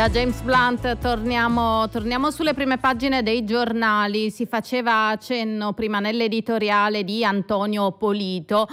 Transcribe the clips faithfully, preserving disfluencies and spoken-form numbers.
Da James Blunt torniamo, torniamo sulle prime pagine dei giornali. Si faceva cenno prima nell'editoriale di Antonio Polito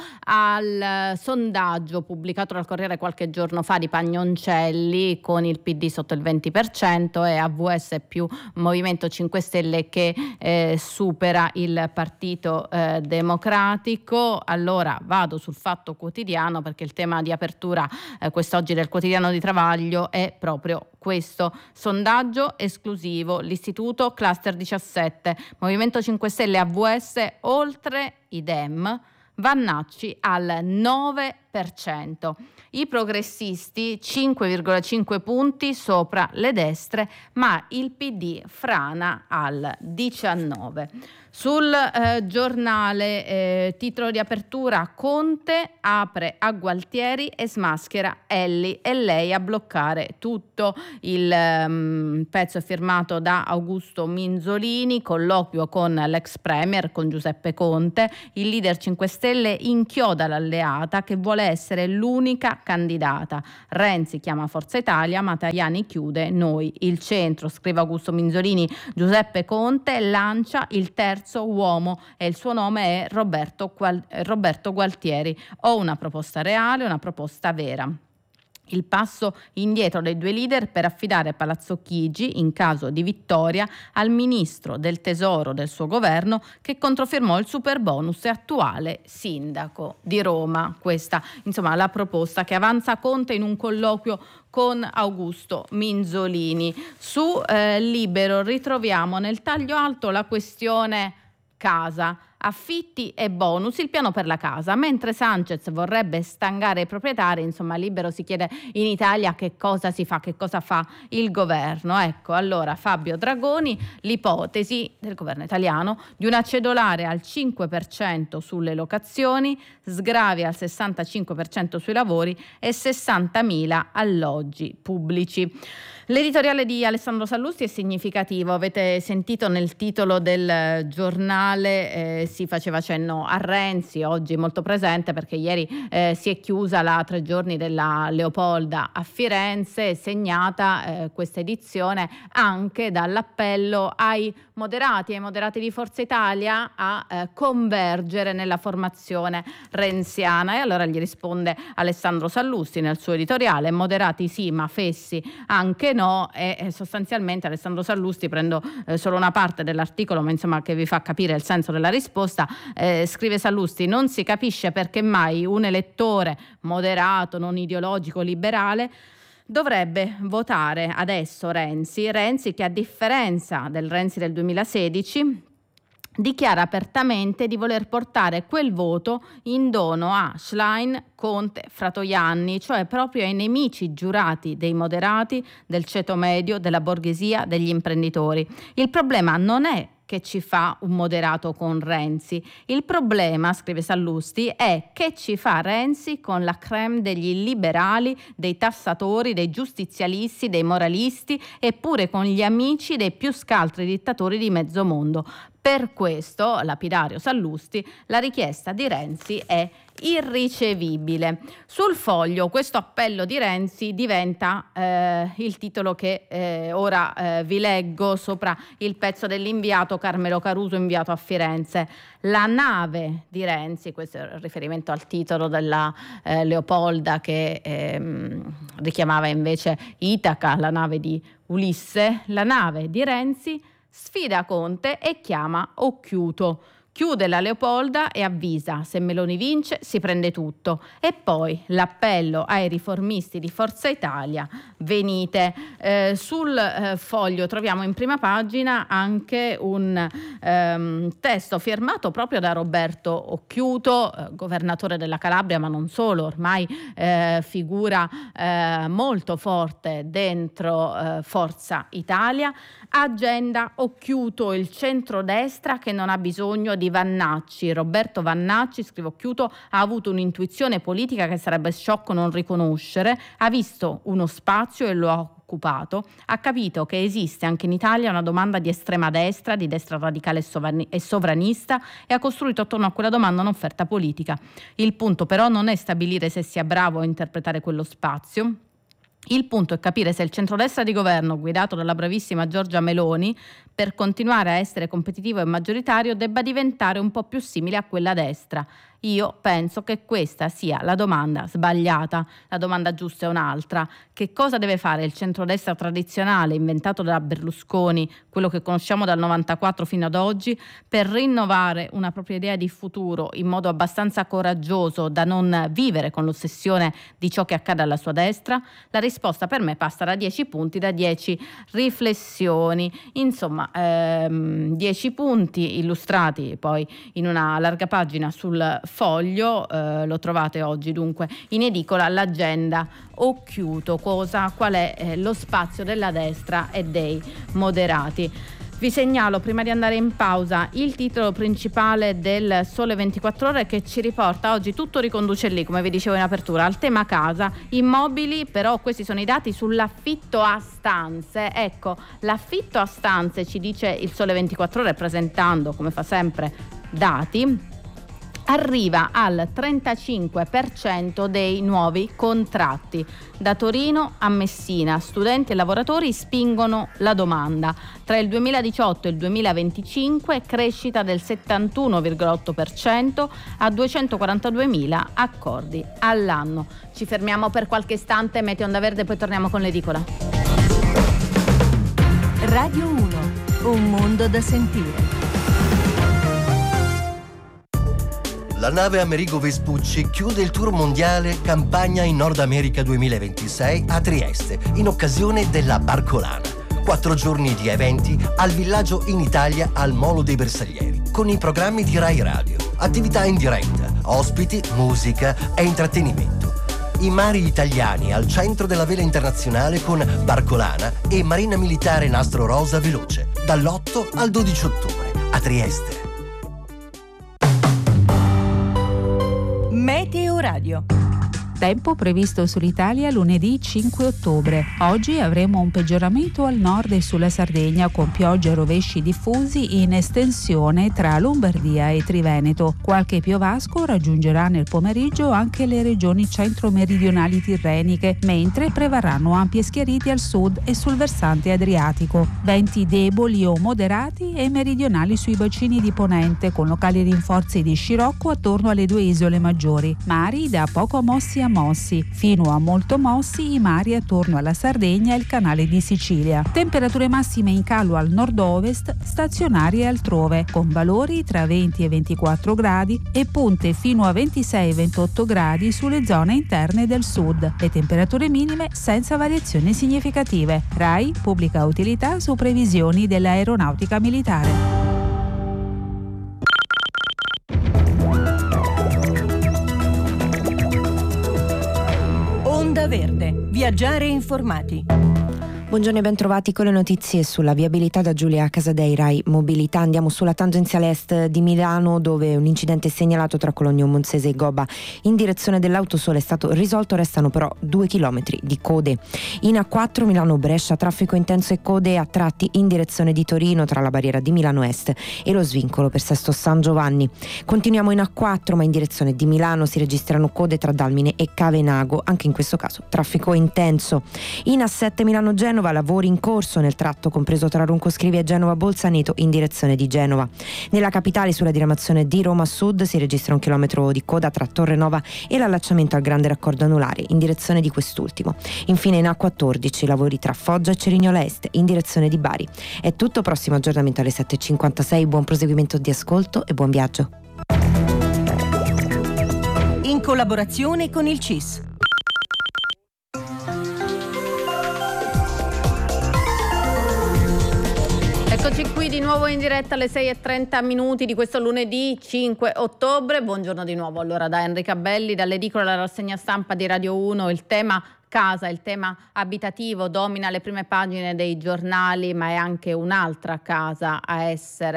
al sondaggio pubblicato dal Corriere qualche giorno fa di Pagnoncelli, con il P D sotto il venti per cento e A V S più Movimento cinque Stelle che eh, supera il Partito eh, Democratico. Allora vado sul Fatto Quotidiano, perché il tema di apertura eh, quest'oggi del Quotidiano di Travaglio è proprio questo sondaggio esclusivo. L'Istituto Cluster diciassette, Movimento cinque Stelle, A V S oltre i Dem, Vannacci al nove per cento. I progressisti cinque virgola cinque punti sopra le destre, ma il P D frana al diciannove. Sul eh, giornale, eh, titolo di apertura: Conte apre a Gualtieri e smaschera Elly e lei a bloccare tutto. Il um, pezzo è firmato da Augusto Minzolini, colloquio con l'ex premier, con Giuseppe Conte. Il leader cinque Stelle inchioda l'alleata che vuole essere l'unica candidata. Renzi chiama Forza Italia, ma Tajani chiude noi il centro. Scrive Augusto Minzolini, Giuseppe Conte lancia il terzo uomo e il suo nome è Roberto, Gual- Roberto Gualtieri. Ho una proposta reale, una proposta vera. Il passo indietro dei due leader per affidare Palazzo Chigi, in caso di vittoria, al ministro del Tesoro del suo governo, che controfirmò il superbonus e attuale sindaco di Roma. Questa, insomma, la proposta che avanza Conte in un colloquio con Augusto Minzolini. Su eh, Libero ritroviamo nel taglio alto la questione casa, affitti e bonus, il piano per la casa. Mentre Sanchez vorrebbe stangare i proprietari, insomma Libero si chiede in Italia che cosa si fa, che cosa fa il governo. Ecco, allora Fabio Dragoni, l'ipotesi del governo italiano di una cedolare al cinque per cento sulle locazioni, sgravi al sessantacinque per cento sui lavori e sessantamila alloggi pubblici. L'editoriale di Alessandro Sallusti è significativo. Avete sentito nel titolo del giornale, eh, si faceva cenno a Renzi, oggi molto presente perché ieri eh, si è chiusa la tre giorni della Leopolda a Firenze, segnata eh, questa edizione anche dall'appello ai moderati, ai moderati di Forza Italia a eh, convergere nella formazione renziana. E allora gli risponde Alessandro Sallusti nel suo editoriale: moderati sì, ma fessi anche no. E, e sostanzialmente Alessandro Sallusti, prendo eh, solo una parte dell'articolo, ma insomma che vi fa capire il senso della risposta, eh, scrive Sallusti: non si capisce perché mai un elettore moderato, non ideologico, liberale dovrebbe votare adesso Renzi, Renzi che a differenza del Renzi del duemilasedici dichiara apertamente di voler portare quel voto in dono a Schlein, Conte, Fratoianni, cioè proprio ai nemici giurati dei moderati, del ceto medio, della borghesia, degli imprenditori. Il problema non è che ci fa un moderato con Renzi. Il problema, scrive Sallusti, è che ci fa Renzi con la crème degli liberali, dei tassatori, dei giustizialisti, dei moralisti e pure con gli amici dei più scaltri dittatori di mezzo mondo. Per questo, lapidario Sallusti, la richiesta di Renzi è irricevibile. Sul Foglio questo appello di Renzi diventa eh, il titolo che eh, ora eh, vi leggo sopra il pezzo dell'inviato Carmelo Caruso, inviato a Firenze. La nave di Renzi, questo è il riferimento al titolo della eh, Leopolda che ehm, richiamava invece Itaca, la nave di Ulisse. La nave di Renzi sfida Conte e chiama Occhiuto. Chiude la Leopolda e avvisa: se Meloni vince si prende tutto. E poi l'appello ai riformisti di Forza Italia: venite. Eh, sul eh, Foglio troviamo in prima pagina anche un ehm, testo firmato proprio da Roberto Occhiuto, eh, governatore della Calabria, ma non solo, ormai eh, figura eh, molto forte dentro eh, Forza Italia. Agenda Occhiuto, il centrodestra che non ha bisogno di Vannacci. Roberto Vannacci, scrive Occhiuto, ha avuto un'intuizione politica che sarebbe sciocco non riconoscere, ha visto uno spazio e lo ha occupato, ha capito che esiste anche in Italia una domanda di estrema destra, di destra radicale e sovranista, e ha costruito attorno a quella domanda un'offerta politica. Il punto però non è stabilire se sia bravo a interpretare quello spazio, Il punto è capire se il centrodestra di governo, guidato dalla bravissima Giorgia Meloni, per continuare a essere competitivo e maggioritario, debba diventare un po' più simile a quella destra. Io penso che questa sia la domanda sbagliata. La domanda giusta è un'altra. Che cosa deve fare il centrodestra tradizionale, inventato da Berlusconi, quello che conosciamo dal novantaquattro fino ad oggi, per rinnovare una propria idea di futuro in modo abbastanza coraggioso da non vivere con l'ossessione di ciò che accade alla sua destra? La risposta per me passa da dieci punti, da dieci riflessioni. Insomma, ehm, dieci punti illustrati poi in una larga pagina sul Foglio, eh, lo trovate oggi dunque in edicola, l'agenda occhiuto, cosa, qual è eh, lo spazio della destra e dei moderati. Vi segnalo, prima di andare in pausa, il titolo principale del Sole ventiquattro Ore, che ci riporta oggi, tutto riconduce lì, come vi dicevo in apertura, al tema casa, immobili, però questi sono i dati sull'affitto a stanze. Ecco, l'affitto a stanze, ci dice il Sole ventiquattro Ore, presentando, come fa sempre, dati, arriva al trentacinque per cento dei nuovi contratti. Da Torino a Messina, studenti e lavoratori spingono la domanda. Tra il duemiladiciotto e il duemilaventicinque crescita del settantuno virgola otto per cento a duecentoquarantaduemila accordi all'anno. Ci fermiamo per qualche istante, Meteo Onda Verde, poi torniamo con l'edicola. Radio uno, un mondo da sentire. La nave Amerigo Vespucci chiude il tour mondiale Campagna in Nord America duemilaventisei a Trieste in occasione della Barcolana. Quattro giorni di eventi al villaggio in Italia al Molo dei Bersaglieri, con i programmi di Rai Radio, attività in diretta, ospiti, musica e intrattenimento. I mari italiani al centro della vela internazionale con Barcolana e Marina Militare Nastro Rosa Veloce, dall'otto al dodici ottobre a Trieste. Meteo Radio. Tempo previsto sull'Italia lunedì cinque ottobre. Oggi avremo un peggioramento al nord e sulla Sardegna, con piogge e rovesci diffusi in estensione tra Lombardia e Triveneto. Qualche piovasco raggiungerà nel pomeriggio anche le regioni centro-meridionali tirreniche, mentre prevarranno ampi schiariti al sud e sul versante adriatico. Venti deboli o moderati e meridionali sui bacini di ponente, con locali rinforzi di scirocco attorno alle due isole maggiori. Mari da poco mossi a mossi, fino a molto mossi i mari attorno alla Sardegna e il canale di Sicilia. Temperature massime in calo al nord-ovest, stazionarie altrove, con valori tra venti e ventiquattro gradi e punte fino a ventisei ventotto gradi sulle zone interne del sud. Le temperature minime senza variazioni significative. RAI pubblica utilità su previsioni dell'aeronautica militare. Onda Verde. Viaggiare informati. Buongiorno e ben trovati con le notizie sulla viabilità da Giulia Casadei, Rai Mobilità. Andiamo sulla tangenziale est di Milano, dove un incidente è segnalato tra Cologno Monzese e Gobba in direzione dell'Autosole è stato risolto, restano però due chilometri di code. In A quattro Milano-Brescia, traffico intenso e code a tratti in direzione di Torino tra la barriera di Milano Est e lo svincolo per Sesto San Giovanni. Continuiamo in A quattro, ma in direzione di Milano si registrano code tra Dalmine e Cavenago, anche in questo caso traffico intenso. In A sette Milano-Genova, lavori in corso nel tratto compreso tra Roncoscrivi e Genova Bolzaneto in direzione di Genova. Nella capitale, sulla diramazione di Roma Sud, si registra un chilometro di coda tra Torre Nova e l'allacciamento al grande raccordo anulare in direzione di quest'ultimo. Infine in A quattordici, lavori tra Foggia e Cerignola Est in direzione di Bari. È tutto, prossimo aggiornamento alle sette e cinquantasei. Buon proseguimento di ascolto e buon viaggio. In collaborazione con il C I S. Eccoci qui di nuovo in diretta alle sei e trenta minuti di questo lunedì cinque ottobre. Buongiorno di nuovo allora da Enrica Belli, dall'edicola alla rassegna stampa di Radio uno. Il tema casa, il tema abitativo domina le prime pagine dei giornali, ma è anche un'altra casa a essere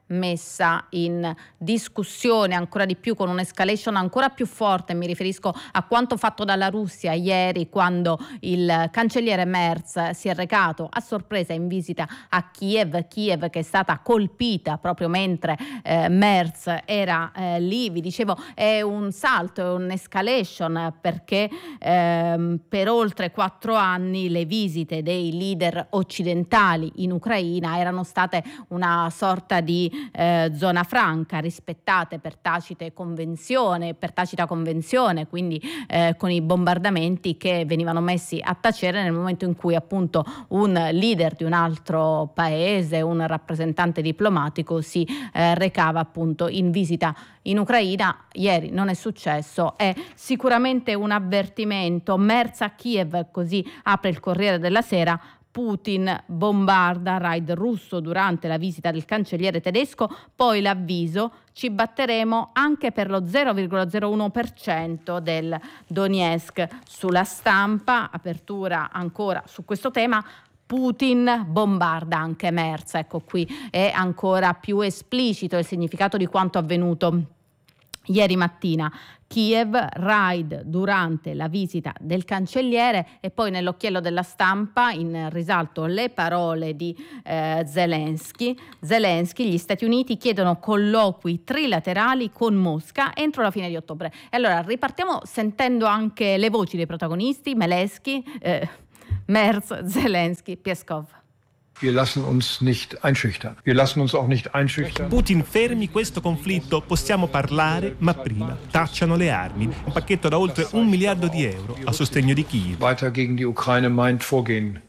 messa in discussione ancora di più, con un'escalation ancora più forte. Mi riferisco a quanto fatto dalla Russia ieri, quando il cancelliere Merz si è recato a sorpresa in visita a Kiev, Kiev che è stata colpita proprio mentre eh, Merz era eh, lì. Vi dicevo, è un salto, è un'escalation, perché ehm, per oltre quattro anni le visite dei leader occidentali in Ucraina erano state una sorta di eh, zona franca, rispettate per tacite convenzione, per tacita convenzione, quindi eh, con i bombardamenti che venivano messi a tacere nel momento in cui appunto un leader di un altro paese, un rappresentante diplomatico si eh, recava appunto in visita in Ucraina. Ieri non è successo, è sicuramente un avvertimento. Merz a Kiev, così apre il Corriere della Sera. Putin bombarda, raid russo durante la visita del cancelliere tedesco, poi l'avviso: ci batteremo anche per lo zero virgola zero uno per cento del Donetsk. Sulla Stampa, apertura ancora su questo tema. Putin bombarda anche Merz. Ecco, qui è ancora più esplicito il significato di quanto avvenuto ieri mattina. Kiev, raid durante la visita del cancelliere, e poi nell'occhiello della Stampa in risalto le parole di eh, Zelensky. Zelensky, gli Stati Uniti chiedono colloqui trilaterali con Mosca entro la fine di ottobre. E allora ripartiamo sentendo anche le voci dei protagonisti: Zelensky, eh, Merz, Zelensky, Peskov. Wir lassen uns nicht einschüchtern. Wir lassen uns auch nicht einschüchtern. Putin, fermi questo conflitto, possiamo parlare, ma prima tacciano le armi. Un pacchetto da oltre un miliardo di euro a sostegno di Kiev. Weiter gegen die Ukraine meint vorgehen.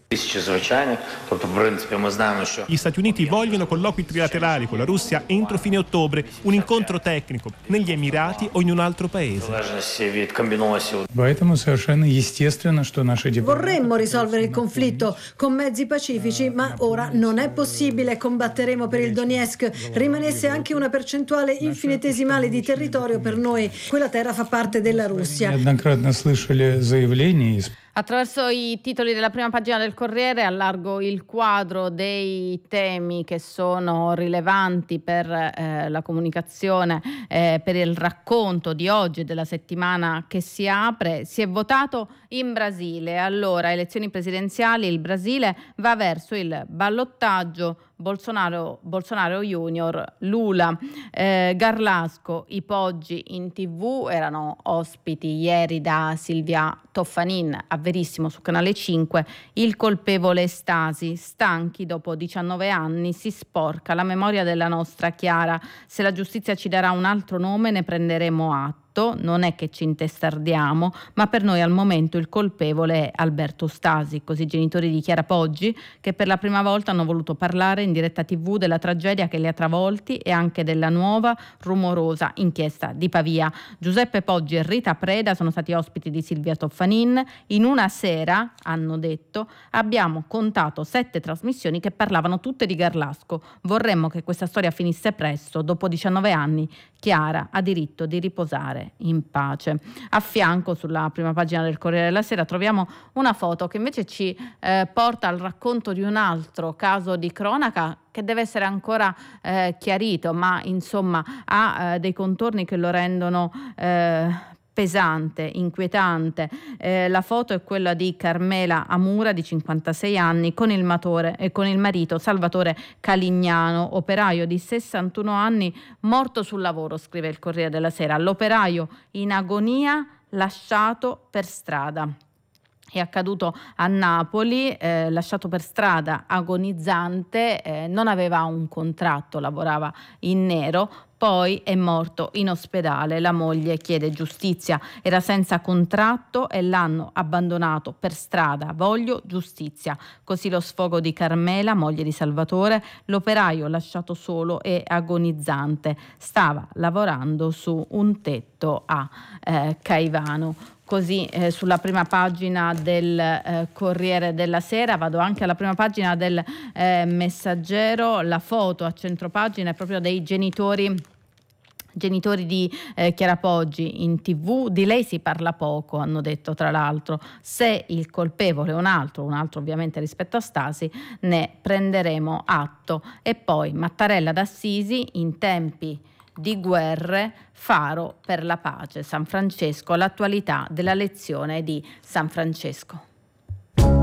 Gli Stati Uniti vogliono colloqui trilaterali con la Russia entro fine ottobre, un incontro tecnico negli Emirati o in un altro paese. Vorremmo risolvere il conflitto con mezzi pacifici, ma ora non è possibile. Combatteremo per il Donetsk. Rimanesse anche una percentuale infinitesimale di territorio per noi, quella terra fa parte della Russia. Attraverso i titoli della prima pagina del Corriere allargo il quadro dei temi che sono rilevanti per eh, la comunicazione, eh, per il racconto di oggi e della settimana che si apre. Si è votato in Brasile. Allora, elezioni presidenziali, il Brasile va verso il ballottaggio. Bolsonaro, Bolsonaro Junior, Lula, eh, Garlasco, i poggi in tv. Erano ospiti ieri da Silvia Toffanin a Verissimo su Canale cinque. Il colpevole Stasi, stanchi dopo diciannove anni, si sporca la memoria della nostra Chiara. Se la giustizia ci darà un altro nome ne prenderemo atto. Non è che ci intestardiamo, ma per noi al momento il colpevole è Alberto Stasi. Così i genitori di Chiara Poggi, che per la prima volta hanno voluto parlare in diretta tv della tragedia che li ha travolti e anche della nuova rumorosa inchiesta di Pavia. Giuseppe Poggi e Rita Preda sono stati ospiti di Silvia Toffanin. In una sera, hanno detto, abbiamo contato sette trasmissioni che parlavano tutte di Garlasco. Vorremmo che questa storia finisse presto. Dopo diciannove anni Chiara ha diritto di riposare in pace. A fianco, sulla prima pagina del Corriere della Sera, troviamo una foto che invece ci eh, porta al racconto di un altro caso di cronaca che deve essere ancora eh, chiarito, ma insomma ha eh, dei contorni che lo rendono eh, pesante, inquietante. Eh, la foto è quella di Carmela Amura, di cinquantasei anni, con il, matore, eh, con il marito Salvatore Calignano, operaio di sessantuno anni, morto sul lavoro, scrive il Corriere della Sera. L'operaio in agonia, lasciato per strada. È accaduto a Napoli, eh, lasciato per strada, agonizzante, eh, non aveva un contratto, lavorava in nero. Poi è morto in ospedale. La moglie chiede giustizia. Era senza contratto e l'hanno abbandonato per strada. Voglio giustizia. Così lo sfogo di Carmela, moglie di Salvatore. L'operaio lasciato solo e agonizzante. Stava lavorando su un tetto a eh, Caivano. Così eh, sulla prima pagina del eh, Corriere della Sera. Vado anche alla prima pagina del eh, Messaggero. La foto a centropagina è proprio dei genitori Genitori di eh, Chiara Poggi in tv, di lei si parla poco, hanno detto tra l'altro. Se il colpevole è un altro, un altro ovviamente rispetto a Stasi, ne prenderemo atto. E poi Mattarella d'Assisi, in tempi di guerre, faro per la pace. San Francesco, l'attualità della lezione di San Francesco.